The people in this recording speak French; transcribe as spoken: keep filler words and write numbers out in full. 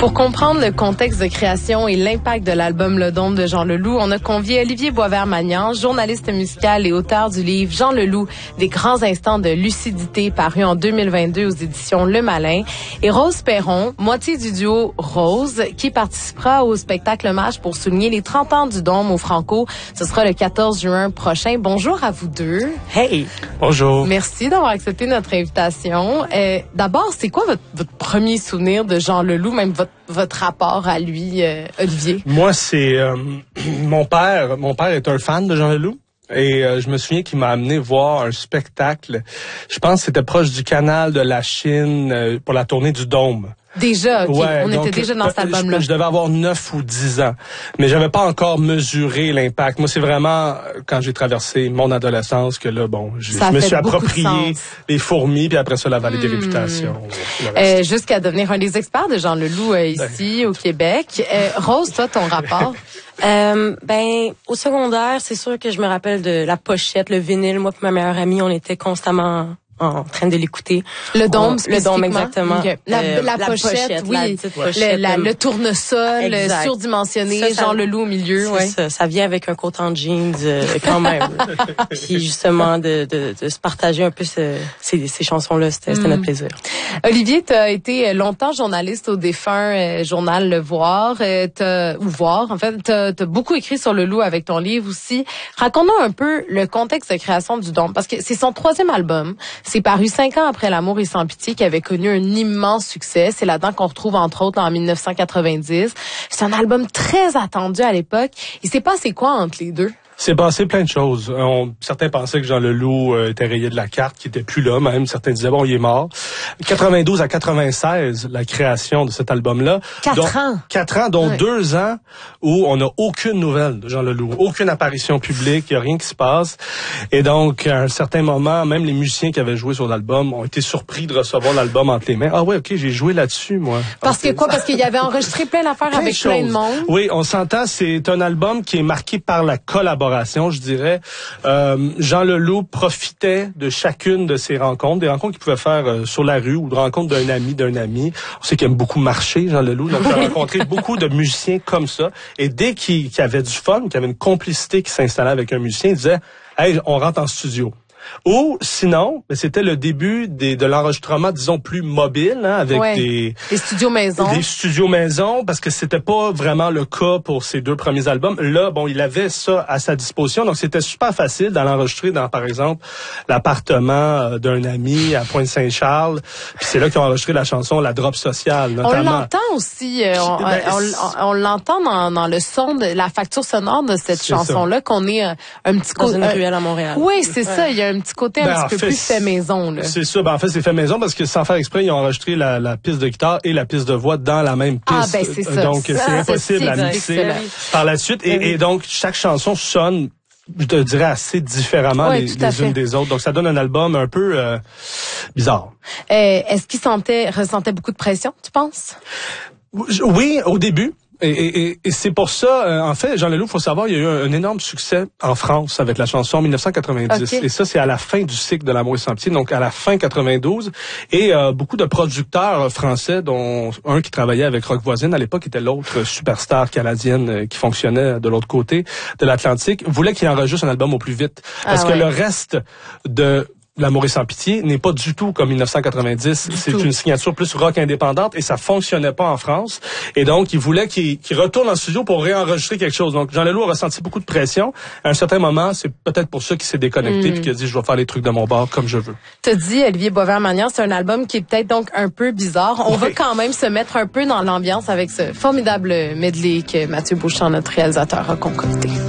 Pour comprendre le contexte de création et l'impact de l'album Le Dôme de Jean Leloup, on a convié Olivier Boisvert-Magnan, journaliste musical et auteur du livre Jean Leloup, des grands instants de lucidité, paru en deux mille vingt-deux aux éditions Le Malin, et Rose Perron, moitié du duo Rose, qui participera au spectacle hommage pour souligner les trente ans du Dôme au Franco. Ce sera le quatorze juin prochain. Bonjour à vous deux. Hey! Bonjour. Merci d'avoir accepté notre invitation. Euh, d'abord, c'est quoi votre, votre premier souvenir de Jean Leloup, même votre, votre rapport à lui, euh, Olivier? Moi, c'est euh, mon père. Mon père est un fan de Jean Leloup. Et euh, je me souviens qu'il m'a amené voir un spectacle. Je pense que c'était proche du canal de la Chine euh, pour la tournée du Dôme. Déjà, okay. Ouais, on donc, était déjà dans cet album-là. Je, je devais avoir neuf ou dix ans, mais j'avais pas encore mesuré l'impact. Moi, c'est vraiment quand j'ai traversé mon adolescence que là, bon, je, je me suis approprié les fourmis, puis après ça, la vallée mmh. des réputations. Euh, Jusqu'à devenir un des experts de Jean Leloup euh, ici, ben. au Québec. Euh, Rose, toi, ton rapport? Euh, ben, au secondaire, c'est sûr que je me rappelle de la pochette, le vinyle. Moi et ma meilleure amie, on était constamment en train de l'écouter. Le Dôme, on, le Dôme, exactement. Okay. La, euh, la, la pochette, pochette, oui. La petite pochette, le, la, le tournesol, exact. surdimensionné, ça, ça, Jean Leloup au milieu. Ouais. Ça, ça vient avec un coton de jeans euh, quand même. Puis justement, de, de, de se partager un peu ce, ces, ces chansons-là, c'était mm. notre plaisir. Olivier, tu as été longtemps journaliste au défunt euh, journal Le Voir, euh, t'as, ou Voir, en fait. Tu as beaucoup écrit sur Leloup avec ton livre aussi. Raconte-nous un peu le contexte de création du Dôme, parce que c'est son troisième album. C'est paru cinq ans après L'amour et sans pitié, qui avait connu un immense succès. C'est là-dedans qu'on retrouve, entre autres, en mille neuf cent quatre-vingt-dix. C'est un album très attendu à l'époque. Il s'est passé quoi entre les deux? C'est passé plein de choses. On, certains pensaient que Jean Leloup euh, était rayé de la carte, qu'il était plus là même. Certains disaient, bon, il est mort. quatre-vingt-douze à quatre-vingt-seize, la création de cet album-là. Quatre dont, ans. Quatre ans, dont ouais. deux ans où on n'a aucune nouvelle de Jean Leloup. Aucune apparition publique, il n'y a rien qui se passe. Et donc, à un certain moment, même les musiciens qui avaient joué sur l'album ont été surpris de recevoir l'album entre les mains. Ah ouais, ok, j'ai joué là-dessus, moi. Parce que quoi? Parce qu'il y avait enregistré plein d'affaires plein avec de plein de monde. Oui, on s'entend, c'est un album qui est marqué par la collaboration. Je dirais, euh, Jean Leloup profitait de chacune de ses rencontres, des rencontres qu'il pouvait faire euh, sur la rue ou de rencontres d'un ami, d'un ami. On sait qu'il aime beaucoup marcher, Jean Leloup, donc il a rencontré beaucoup de musiciens comme ça. Et dès qu'il qu'il avait du fun, qu'il y avait une complicité qui s'installait avec un musicien, il disait « Hey, on rentre en studio ». Ou sinon, c'était le début des, de l'enregistrement, disons, plus mobile, hein, avec ouais, des... Des studios maison. Des studios maison, parce que c'était pas vraiment le cas pour ses deux premiers albums. Là, bon, il avait ça à sa disposition, donc c'était super facile d'aller enregistrer dans, par exemple, l'appartement d'un ami à Pointe-Saint-Charles. Puis c'est là qu'ils ont enregistré la chanson La Drop Sociale, notamment. On l'entend aussi, euh, on, ben, on, on, on l'entend dans, dans le son de la facture sonore de cette chanson-là, qu'on est un, un petit côté... Dans co- une ruelle à Montréal. Oui, c'est ouais. ça, il y a un petit côté un ben, petit peu fait, plus fait maison. Là. C'est ça. Ben, en fait, c'est fait maison parce que sans faire exprès, ils ont enregistré la, la piste de guitare et la piste de voix dans la même piste. Ah, ben c'est ça. Donc, c'est ah, impossible à mixer par la suite. Et, et donc, chaque chanson sonne, je te dirais, assez différemment ouais, les, les unes des autres. Donc, ça donne un album un peu euh, bizarre. Euh, est-ce qu'il sentait, ressentait beaucoup de pression, tu penses? Oui, au début. Et, et, et c'est pour ça, euh, en fait, Jean Leloup, faut savoir, il y a eu un, un énorme succès en France avec la chanson mille neuf cent quatre-vingt-dix. Okay. Et ça, c'est à la fin du cycle de L'amour et sans pitié, donc à la fin quatre-vingt-douze. Et euh, beaucoup de producteurs français, dont un qui travaillait avec Rock Voisine à l'époque, était l'autre superstar canadienne euh, qui fonctionnait de l'autre côté de l'Atlantique, voulaient qu'il enregistre un album au plus vite. Parce ah, que ouais. le reste de... L'amour et sans pitié n'est pas du tout comme mille neuf cent quatre-vingt-dix. Du c'est tout. Une signature plus rock indépendante et ça fonctionnait pas en France. Et donc, il voulait qu'il, qu'il retourne en studio pour réenregistrer quelque chose. Donc, Jean Leloup a ressenti beaucoup de pression. À un certain moment, c'est peut-être pour ça qu'il s'est déconnecté mm. puis qu'il a dit, je vais faire les trucs de mon bord comme je veux. T'as dit, Olivier Boisvert-Magnan, c'est un album qui est peut-être donc un peu bizarre. On oui. va quand même se mettre un peu dans l'ambiance avec ce formidable medley que Mathieu Beauchamp, notre réalisateur, a concocté.